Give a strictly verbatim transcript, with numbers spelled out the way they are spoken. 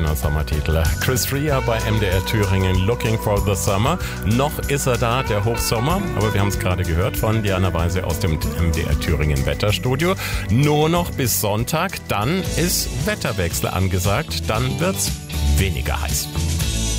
schöner Sommertitel. Chris Rea bei M D R Thüringen, Looking for the Summer. Noch ist er da, der Hochsommer, aber wir haben es gerade gehört von Diana Weise aus dem M D R Thüringen Wetterstudio. Nur noch bis Sonntag, dann ist Wetterwechsel angesagt, dann wird's weniger heiß.